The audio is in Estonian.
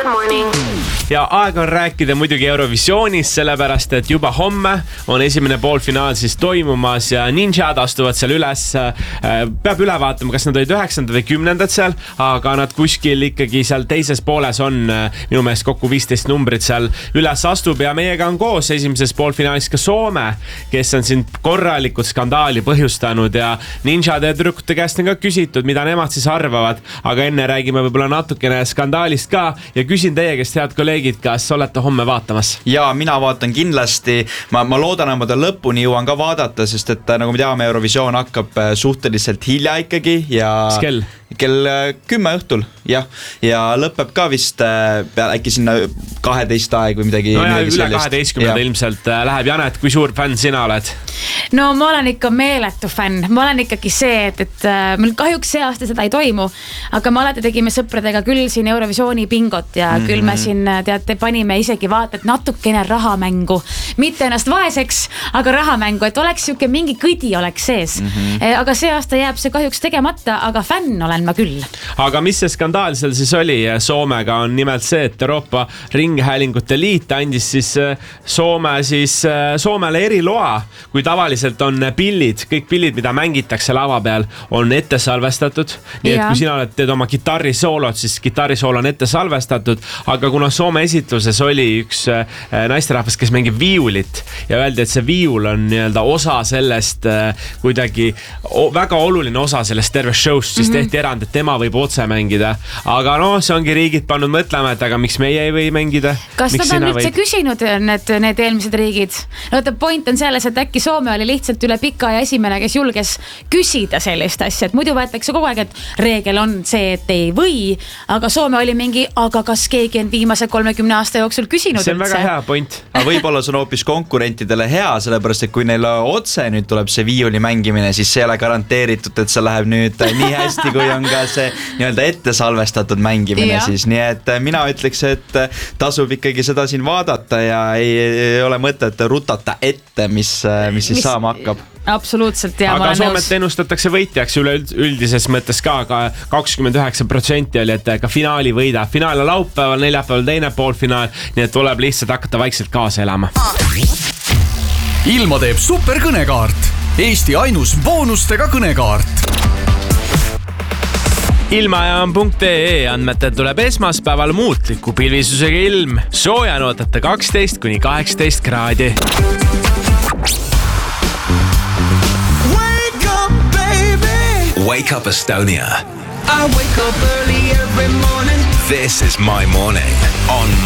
Good morning. Ja aeg on rääkida muidugi Eurovisioonist, sellepärast et juba homme on esimene poolfinaal siis toimumas ja Ninjad astuvad seal üles. Peab üle vaatama, kas nad olid 9. või 10. seal, aga nad kuskil ikkagi seal teises pooles on minu meelest kokku 15 numbrit seal üles astub ja meiega on koos esimeses poolfinaalis ka Soome, kes on siin korralikult skandaali põhjustanud ja Ninjade tüdrukute käest on ka küsitud, mida nemad siis arvavad, aga enne räägime võib-olla natukene skandaalist ka ja küsin teie käest, head kolleegid, kas olete homme vaatamas? Ja mina vaatan kindlasti, ma loodan, et ma ta lõpuni jõuan ka vaadata, sest et nagu me teame, Eurovisioon hakkab suhteliselt hilja ikkagi ja kell 10 õhtul, jah, ja lõpeb ka vist äkki sinna 12 aeg või midagi. No ja üle 12 ilmselt läheb. Janet, kui suur fänn sina oled? No ma olen ikka meeletu fänn. Ma olen ikkagi see, et meil kahjuks see aasta seda ei toimu, aga me alati tegime sõpradega küll siin Eurovisiooni bingot ja küll me siin teate, panime isegi vaated natukene rahamängu. Mitte ennast vaeseks, aga rahamängu, et oleks siuke mingi kõdi oleks sees. Aga see aasta jääb see kahjuks tegemata, aga fänn olen ma küll. Aga mis see skandaal seal siis oli? Soomega on nimelt see, et Euroopa Ringhäälingute Liit andis siis Soomele eriloa, kui tavaliselt on pillid, kõik pillid, mida mängitakse lava peal, on ette salvestatud. Nii et kui sina teed oma kitarrisoolot, siis kitarrisool on ette salvestatud, aga kuna Soome esitluses oli üks naisterahvas, kes mängib viiulit ja öeldi, et see viiul on nii-öelda osa sellest kuidagi väga oluline osa sellest terve showst, siis tehti erand, et tema võib otse mängida. Aga see ongi riigid pannud mõtlema, et aga miks meie ei või mängida? Kas nad on üldse küsinud need eelmised riigid? Point on selles, et äkki Soome oli lihtsalt üle pika ja esimene, kes julges küsida sellist asja, et muidu võetakse kogu aeg, et reegel on see, et ei või, aga Soome oli mingi, aga kas keegi on viimase 30 aasta jooksul küsinud? See on väga hea point. Aga võib-olla see on hoopis konkurentidele hea, sellepärast, et kui neil otse nüüd tuleb see viiuli mängimine, siis see ei ole garanteeritud, et see läheb nüüd nii hästi, kui on ka see nii-öelda ette salvestatud mängimine siis. Nii et mina ütleks, et tasub ikkagi seda siin vaadata ja ei ole mõtet rutata ette, mis siis saama hakkab. Absoluutselt, ja aga Soomet ennustatakse võitjaks üldises mõttes ka 29% oli, et ka finaali võida. Finaal on laupäeval, neljapäeval teine poolfinaal, nii et tuleb lihtsalt hakata vaikselt kaasa elama. Ilma teeb super kõnekaart. Eesti ainus boonustega kõnekaart. Ilmajaam.ee andmetel tuleb esmaspäeval muutliku pilvisusega ilm. Soojana ootate 12 kuni 18 kraadi. Wake up, baby. Wake up Estonia. I wake up early every morning. This is my morning on